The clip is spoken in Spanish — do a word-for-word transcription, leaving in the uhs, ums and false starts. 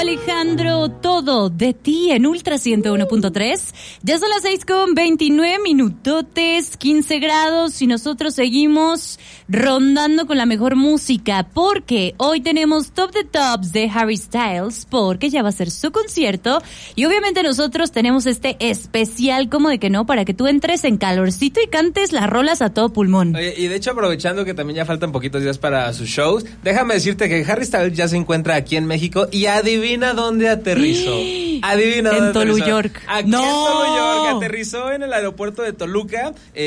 Alejandro, todo de ti en Ultra ciento uno punto tres. Ya son las seis con veintinueve minutotes, quince grados y nosotros seguimos rondando con la mejor música porque hoy tenemos Top the Tops de Harry Styles porque ya va a ser su concierto y obviamente nosotros tenemos este especial, como de que no, para que tú entres en calorcito y cantes las rolas a todo pulmón. Oye, y de hecho aprovechando que también ya faltan poquitos días para sus shows, déjame decirte que Harry Styles ya se encuentra aquí en México y adivina Adivina dónde aterrizó. Adivina dónde en Tolu, aterrizó. York. Aquí no. en Tolu, York. Aterrizó en el aeropuerto de Toluca. Eh,